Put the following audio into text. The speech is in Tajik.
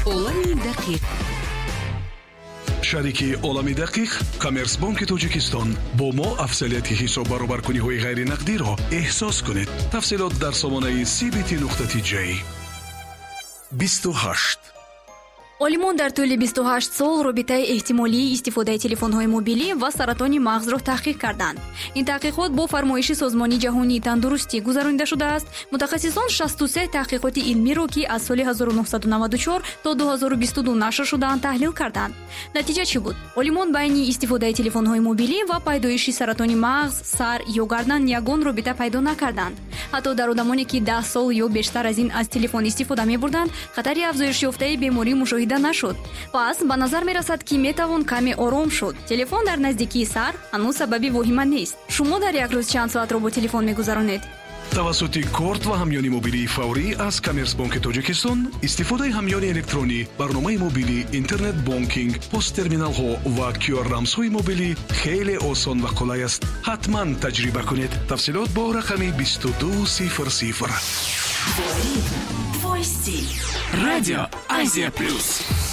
олами дақиқ. шарики олами дақиқ коммерсбанки тоҷикистон бо мо афзалияти ҳисоб баробаркуниҳои ғайринақдиро эҳсос кунед. тафсилот дар сомонаи cbt.j. 28 олимон дар тӯли 28 сол робитаи эҳтимолии истифодаи телефонҳои мобилӣ ва саратони мағзро таҳқиқ карданд. ин таҳқиқот бо фармоиши созмони ҷаҳонии тандурустӣ гузаронида шудааст. мутахассисон 63 таҳқиқоти илмиро ки аз соли 1994 то 2022 нашр шудаанд таҳлил карданд. натиҷа чӣ буд? олимон байни истифодаи телефонҳои мобилӣ ва пайдоиши саратони мағз, сар ё гардан ягон робита пайдо накарданд. ҳатто дар одамоне ки 10 сол ё бештар аз ин аз телефон истифода мебурданд, хатари афзоишёфтаи беморӣ мушоҳида нашуд. пас ба назар мерасад ки метавон каме ором шуд. телефон дар наздикии сар ҳанӯз сабаби воҳима нест. шумо дар як рӯз чанд соатро бо телефон мегузаронед? тавассути корт ва ҳамёни мобилии фаврӣ аз коммерсбанки тоҷикистон истифодаи ҳамёни электронӣ, барномаи мобилӣ, интернет бонкинг, посттерминалҳо ва QR-рамзҳои мобилӣ хеле осон ва қулай аст. ҳатман таҷриба кунед. тафсилот бо рақами 2200. Радио Азия Плюс.